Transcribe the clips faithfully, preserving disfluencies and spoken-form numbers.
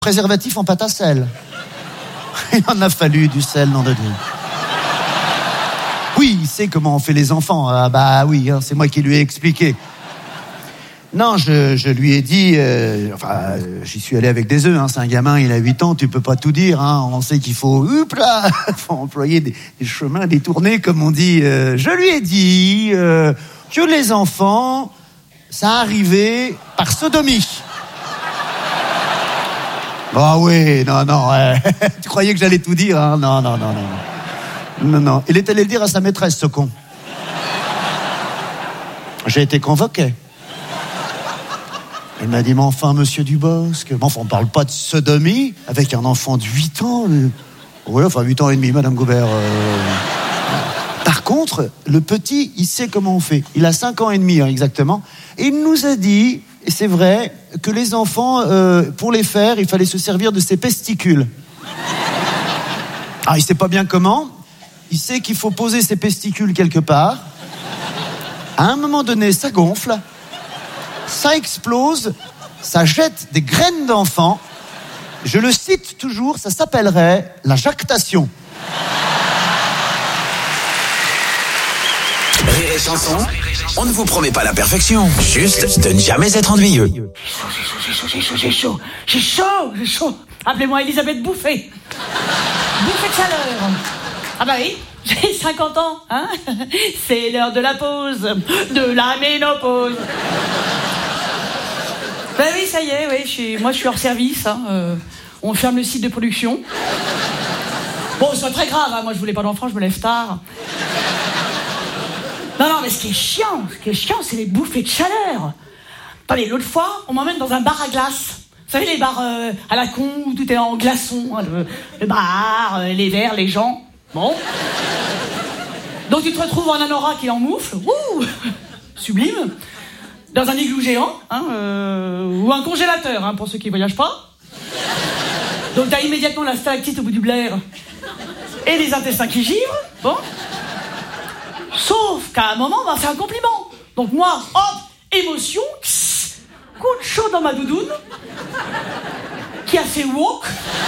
préservatif en pâte à sel. Il en a fallu du sel, nom de Dieu. Oui, il sait comment on fait les enfants. Ah bah oui, hein, c'est moi qui lui ai expliqué. Non, je, je lui ai dit... Euh, enfin, euh, j'y suis allé avec des œufs. Hein, c'est un gamin, il a huit ans, tu peux pas tout dire. Hein, on sait qu'il faut... Hop là, faut employer des, des chemins détournés, comme on dit. Euh, je lui ai dit euh, que les enfants, ça arrivait par sodomie. Ah oui, non, non. Euh, tu croyais que j'allais tout dire, hein? Non, non, non, non. Non, non. Il est allé le dire à sa maîtresse, ce con. J'ai été convoqué. Il m'a dit, mais enfin, monsieur Dubosc, mais enfin, on parle pas de sodomie avec un enfant de huit ans. Oui, enfin, huit ans et demi, madame Goubert. Euh... Par contre, le petit, il sait comment on fait. Il a cinq ans et demi, hein, exactement. Et il nous a dit, et c'est vrai, que les enfants, euh, pour les faire, il fallait se servir de ses pesticules. Ah, il sait pas bien comment. Il sait qu'il faut poser ses pesticules quelque part. À un moment donné, ça gonfle. Ça explose. Ça jette des graines d'enfants. Je le cite toujours, ça s'appellerait la jactation. Rire et chanson, on ne vous promet pas la perfection, juste de ne jamais être ennuyeux. J'ai chaud, j'ai chaud, j'ai chaud, j'ai chaud, j'ai chaud. Appelez-moi Elisabeth Bouffé. Bouffé de chaleur. Ah bah oui, j'ai cinquante ans, hein. C'est l'heure de la pause, de la ménopause. Ben oui, ça y est, oui, je suis, moi je suis hors service, hein. Euh, on ferme le site de production. Bon, c'est pas très grave, hein. Moi je voulais pas d'enfant, je me lève tard. Non, non, mais ce qui est chiant, ce qui est chiant, c'est les bouffées de chaleur. Attendez, l'autre fois, on m'emmène dans un bar à glace. Vous savez, les bars euh, à la con, où tout est en glaçons, hein, le, le bar, euh, les verres, les gens. Bon. Donc tu te retrouves en anorak et en moufle. Ouh, sublime. Dans un igloo géant, hein, euh, ou un congélateur, hein, pour ceux qui voyagent pas. Donc t'as immédiatement la stalactite au bout du blaire. Et les intestins qui givrent. Bon. Sauf qu'à un moment, on m'a fait un compliment. Donc moi, hop, émotion, kss, coup de chaud dans ma doudoune, qui a fait walk.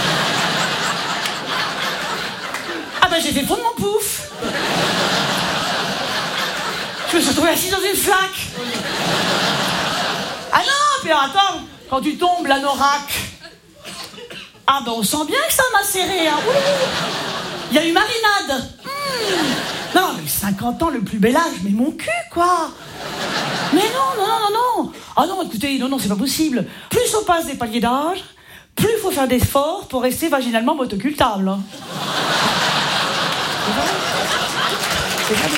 Ah ben j'ai fait fondre mon pouf. Je me suis retrouvée assise dans une flaque. Ah non, puis alors attends, quand tu tombes, l'anorak. Ah ben on sent bien que ça m'a serré, hein. Il y a eu marinade. Mmh. Non, mais cinquante ans, le plus bel âge, mais mon cul, quoi. Mais non, non, non, non, non. Ah non, écoutez, non, non, c'est pas possible. Plus on passe des paliers d'âge, plus il faut faire d'efforts pour rester vaginalement motocultable. Hein. C'est vrai. C'est vrai.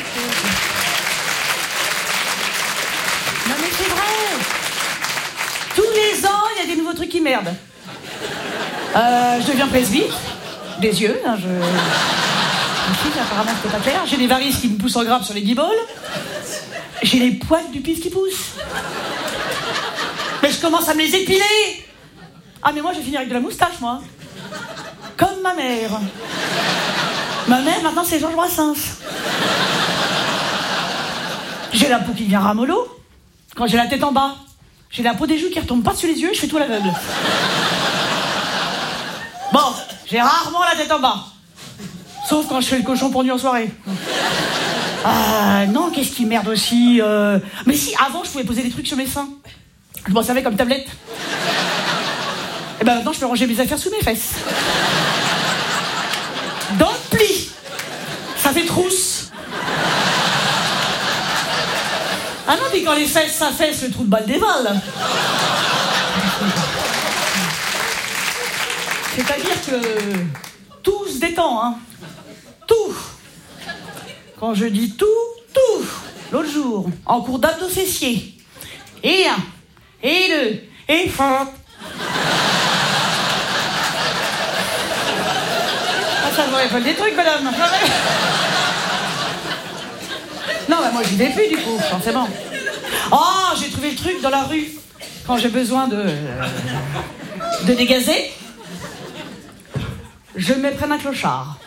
Non, mais c'est vrai. Tous les ans, il y a des nouveaux trucs qui merdent. Euh, je deviens presbyte. Des yeux, hein, je... Ici, apparemment, c'était pas clair. J'ai des varices qui me poussent en grappe sur les guibolles. J'ai les poils du pif qui poussent. Mais je commence à me les épiler. Ah, mais moi, je vais finir avec de la moustache, moi. Comme ma mère. Ma mère, maintenant, c'est Georges Brassens. J'ai la peau qui vient ramollo. Quand j'ai la tête en bas. J'ai la peau des joues qui retombe pas sur les yeux, je fais tout à l'aveugle. Bon, j'ai rarement la tête en bas. Sauf quand je fais le cochon pendu en soirée. Ah non, qu'est-ce qui merde aussi euh... Mais si, avant, je pouvais poser des trucs sur mes seins. Je m'en servais comme tablette. Et ben maintenant, je peux ranger mes affaires sous mes fesses. Dans le pli. Ça fait trousse. Ah non, mais quand les fesses s'affaissent, le trou de balle dévale. C'est-à-dire que tout se détend, hein. Tout. Quand je dis tout, tout. L'autre jour, en cours d'abdos fessiers. Et un, et deux, et fort. Ah, ça devrait faire des trucs, madame. Non, bah moi, j'y vais plus, du coup, forcément. Oh, j'ai trouvé le truc dans la rue. Quand j'ai besoin de... de dégazer, je me prenne un clochard.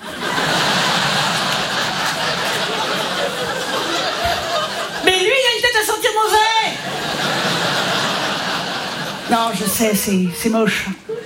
Mais lui, il a une tête à sentir mauvais. Non, je sais, c'est, c'est moche.